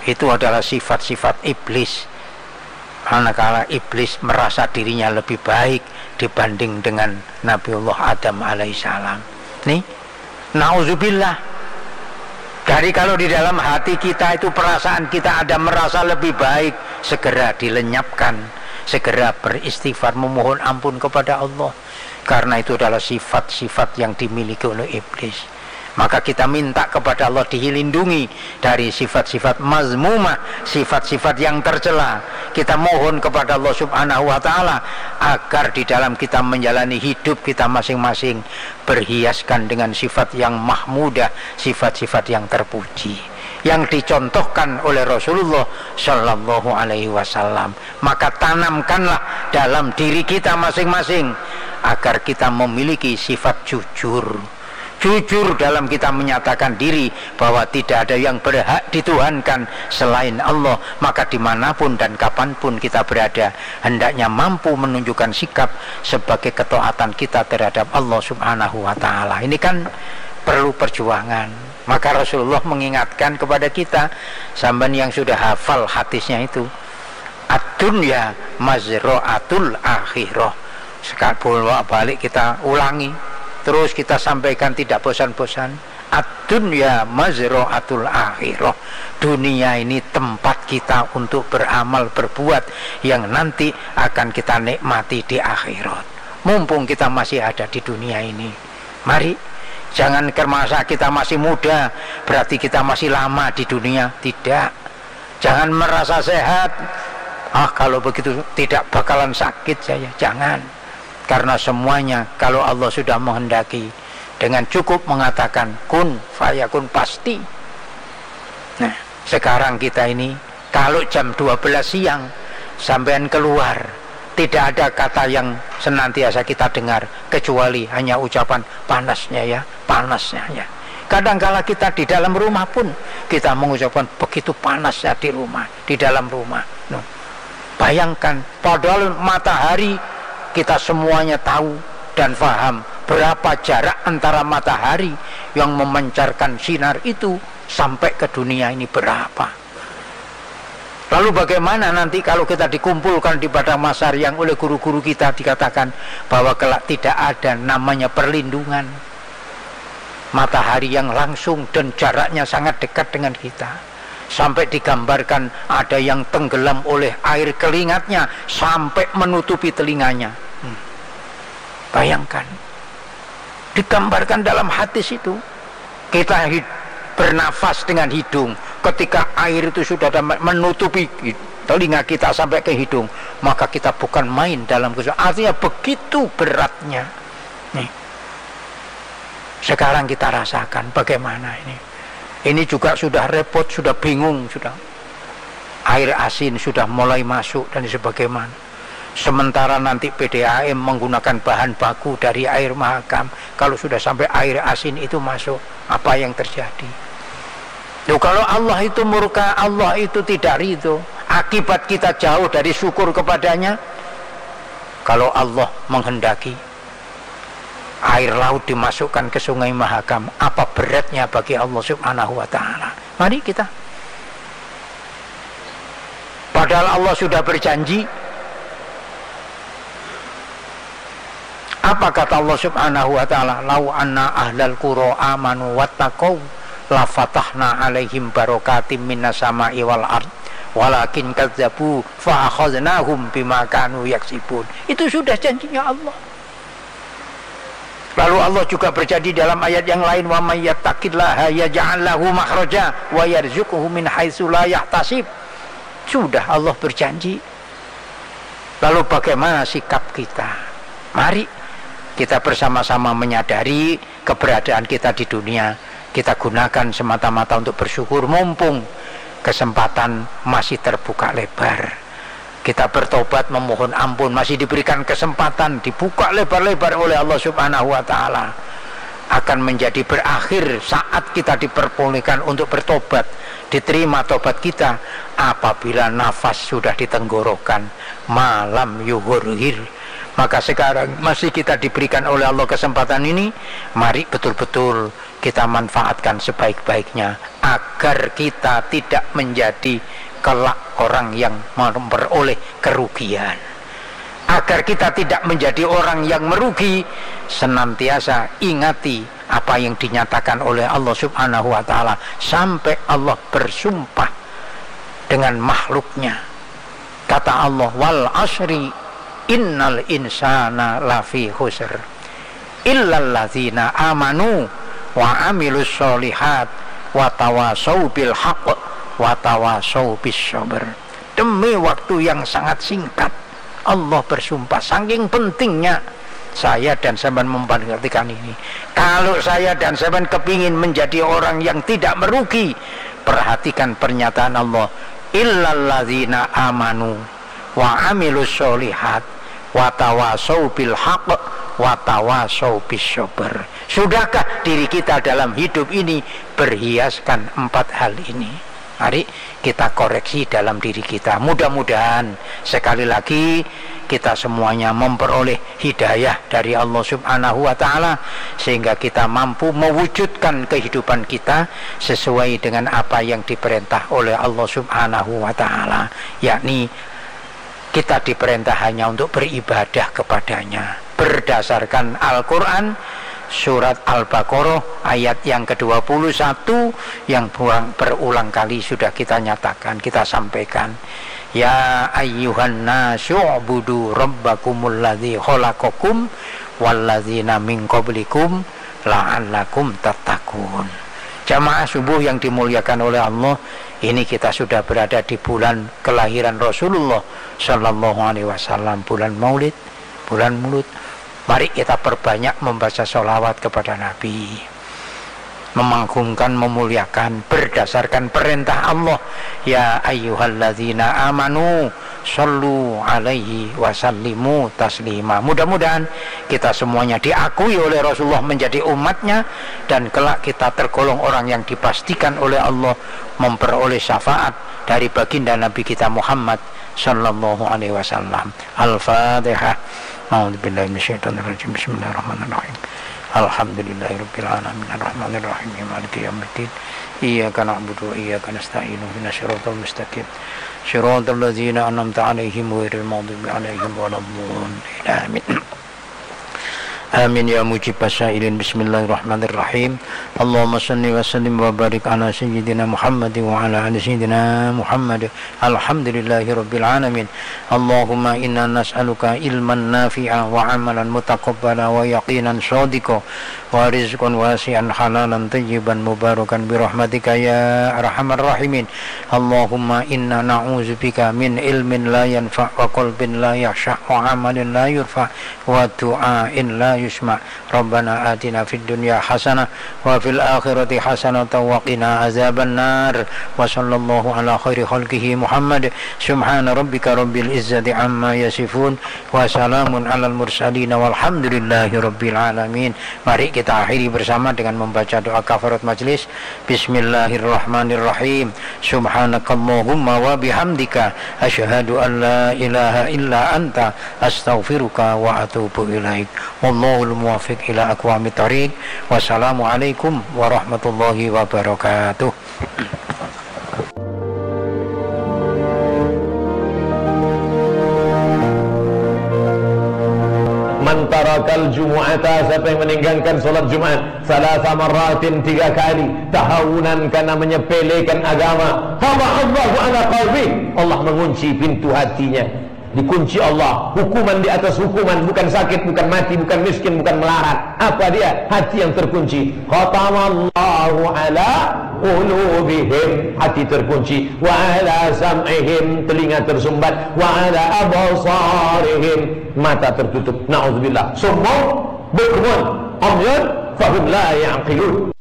Itu adalah sifat-sifat iblis. Manakala iblis merasa dirinya lebih baik dibanding dengan Nabiullah Adam alaihissalam. Nih, nauzubillah. Dari kalau di dalam hati kita itu perasaan kita ada merasa lebih baik, segera dilenyapkan, segera beristighfar, memohon ampun kepada Allah. Karena itu adalah sifat-sifat yang dimiliki oleh iblis. Maka kita minta kepada Allah dilindungi dari sifat-sifat mazmumah, sifat-sifat yang tercela. Kita mohon kepada Allah subhanahu wa ta'ala agar di dalam kita menjalani hidup kita masing-masing berhiaskan dengan sifat yang mahmudah, sifat-sifat yang terpuji, yang dicontohkan oleh Rasulullah Shallallahu Alaihi Wasallam. Maka tanamkanlah dalam diri kita masing-masing agar kita memiliki sifat jujur. Jujur dalam kita menyatakan diri bahwa tidak ada yang berhak dituhankan selain Allah. Maka dimanapun dan kapanpun kita berada, hendaknya mampu menunjukkan sikap sebagai ketaatan kita terhadap Allah subhanahu wa ta'ala. Ini kan perlu perjuangan. Maka Rasulullah mengingatkan kepada kita, sampean yang sudah hafal hadisnya itu, ad-dunya mazra'atul akhirah. Sekali bolak-balik kita ulangi, terus kita sampaikan tidak bosan-bosan. Ad-dunya mazra'atul akhirah. Dunia ini tempat kita untuk beramal, berbuat yang nanti akan kita nikmati di akhirat. Mumpung kita masih ada di dunia ini, mari jangan kermasa kita masih muda berarti kita masih lama di dunia. Tidak. Jangan merasa sehat, kalau begitu tidak bakalan sakit saya. Jangan. Karena semuanya kalau Allah sudah menghendaki, dengan cukup mengatakan kun fayakun, pasti. Nah, sekarang kita ini kalau jam 12 siang sampean keluar, tidak ada kata yang senantiasa kita dengar kecuali hanya ucapan panasnya ya, panasnya ya. Kadangkala kita di dalam rumah pun kita mengucapkan begitu panasnya di rumah, di dalam rumah. No. Bayangkan, padahal matahari kita semuanya tahu dan faham berapa jarak antara matahari yang memancarkan sinar itu sampai ke dunia ini berapa. Lalu bagaimana nanti kalau kita dikumpulkan di padang mahsyar yang oleh guru-guru kita dikatakan bahwa kelak tidak ada namanya perlindungan. Matahari yang langsung dan jaraknya sangat dekat dengan kita. Sampai digambarkan ada yang tenggelam oleh air keringatnya sampai menutupi telinganya. Bayangkan, digambarkan dalam hadis itu, kita bernafas dengan hidung, ketika air itu sudah menutupi telinga kita sampai ke hidung, maka kita bukan main dalam kesusahan. Artinya begitu beratnya. Nih, sekarang kita rasakan bagaimana ini. Ini juga sudah repot, sudah bingung, sudah air asin sudah mulai masuk dan sebagaimana. Sementara nanti PDAM menggunakan bahan baku dari air mahakam, kalau sudah sampai air asin itu masuk, apa yang terjadi? Loh, kalau Allah itu murka, Allah itu tidak ridho, akibat kita jauh dari syukur kepadanya. Kalau Allah menghendaki air laut dimasukkan ke sungai mahakam, apa beratnya bagi Allah subhanahu wa ta'ala? Mari kita, padahal Allah sudah berjanji. Apa kata Allah subhanahu wa ta'ala? Lau anna ahlal qura amanu wattaqau la fatahna alaihim barakatim minas sama'i wal ard walakin kadzabu fa akhadnahum bima kanu yaksibun. Itu sudah janjinya Allah. Lalu Allah juga berjanji dalam ayat yang lain, wa may yattaqillaha yaj'al lahu makhraja wa yarzuqhu min haitsu la yahtasib. Sudah Allah berjanji. Lalu bagaimana sikap kita? Mari kita bersama-sama menyadari keberadaan kita di dunia, kita gunakan semata-mata untuk bersyukur, mumpung kesempatan masih terbuka lebar. Kita bertobat, memohon ampun, masih diberikan kesempatan, dibuka lebar-lebar oleh Allah subhanahu wa ta'ala. Akan menjadi berakhir saat kita diperbolehkan untuk bertobat, diterima tobat kita apabila nafas sudah di tenggorokan, malam yuhurhir. Maka sekarang masih kita diberikan oleh Allah kesempatan ini, mari betul-betul kita manfaatkan sebaik-baiknya agar kita tidak menjadi kelak orang yang memperoleh kerugian. Agar kita tidak menjadi orang yang merugi, senantiasa ingati apa yang dinyatakan oleh Allah Subhanahu wa ta'ala sampai Allah bersumpah dengan makhluknya. Kata Allah, wal asri innal insana lafi khusr illal ladzina amanu wa amilus solihat wa tawasau bil haqq wa tawasau bis sabr. Demi waktu yang sangat singkat Allah bersumpah, saking pentingnya saya dan sampean memperhatikan ini. Kalau saya dan sampean kepingin menjadi orang yang tidak merugi, perhatikan pernyataan Allah, illal ladzina amanu wa amilus solihat wa tawasau bil haqq wa tawasau bis sabr. Sudahkah diri kita dalam hidup ini berhiaskan 4 hal ini? Mari kita koreksi dalam diri kita. Mudah-mudahan sekali lagi kita semuanya memperoleh hidayah dari Allah Subhanahu wa ta'ala, sehingga kita mampu mewujudkan kehidupan kita sesuai dengan apa yang diperintah oleh Allah Subhanahu wa ta'ala, yakni kita diperintah hanya untuk beribadah kepadanya berdasarkan Al-Quran surat Al-Baqarah ayat yang ke-21 yang berulang kali sudah kita nyatakan, kita sampaikan. Ya ayyuhan nasu ubudu rabbakumul ladzi khalaqakum walladzina min qablikum la'allakum tattaqun. Jamaah subuh yang dimuliakan oleh Allah, ini kita sudah berada di bulan kelahiran Rasulullah sallallahu alaihi wasallam, bulan Maulid, bulan Maulid. Mari kita perbanyak membaca sholawat kepada Nabi, memagungkan, memuliakan berdasarkan perintah Allah. Ya ayyuhalladzina amanu sallu alaihi wasallimu taslima. Mudah-mudahan kita semuanya diakui oleh Rasulullah menjadi umatnya, dan kelak kita tergolong orang yang dipastikan oleh Allah memperoleh syafaat dari baginda Nabi kita Muhammad sallallahu alaihi wasallam. Al-Fatihah. A'udzubillahi minasyaitonirrajim. Bismillahirrahmanirrahim. Alhamdulillahirabbil alamin arrahmanir rahim maliki yaumiddin. Iyyaka na'budu wa iyyaka nasta'in ihdinas siratal mustaqim siratal ladzina an'amta 'alaihim ghairil maghdubi 'alaihim waladdallin. Amin. Amin ya mujibas sa'ilin. Bismillahirrahmanirrahim. Allahumma salli wa sallim wa barik ala sayyidina Muhammad wa ala ali sayyidina Muhammad. Alhamdulillahi rabbil alamin. Allahumma inna nas'aluka ilman nafi'a wa amalan mutaqabbala wa yaqinan shadiqa wa rizqan wasi'an halalan tayyiban mubarakan bi rahmatika ya arhamar rahimin. Allahumma inna na'udzubika min ilmin la yanfa' wa qalbin la yakhsha' wa amalin la yurfa' wa du'ain la yusma. Rabbana atina fid dunya hasanah wa fil akhirati hasanah wa qina azaban nar. Wa sallallahu ala khairi khalqihi Muhammad. Subhana rabbika rabbil izzati amma yasifun wa salamun alal mursalin walhamdulillahi rabbil alamin. Mari kita akhiri bersama dengan membaca doa kafarat majlis. Bismillahirrahmanirrahim. Subhanakallahumma wa bihamdika asyhadu an la ilaha illa anta astaghfiruka wa atubu ilaik. Wallahul muwaffiq ila aqwamit thariq. Wassalamualaikum warahmatullahi wabarakatuh. Man tarakal jumu'ata, siapa yang meninggalkan solat Jumat salasa marratin 3 kali tahawunan, karena menyepelekan agama, haba Allahu ala qalbi, Allah mengunci pintu hatinya. Dikunci Allah, hukuman di atas hukuman, bukan sakit, bukan mati, bukan miskin, bukan melarat. Apa dia? Hati yang terkunci. Khatamallahu ala qulubihim, hati terkunci. Wa ala sam'ihim, telinga tersumbat. Wa ala absarihim, mata tertutup. Na'udzubillah. Summun bukmun umyun fahum la ya'qilun.